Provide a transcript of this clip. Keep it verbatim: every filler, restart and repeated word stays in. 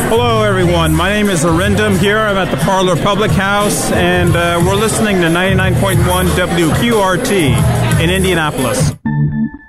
Hello, everyone. My name is Arindam here. I'm at the Parlor Public House, and uh, we're listening to ninety-nine point one W Q R T in Indianapolis.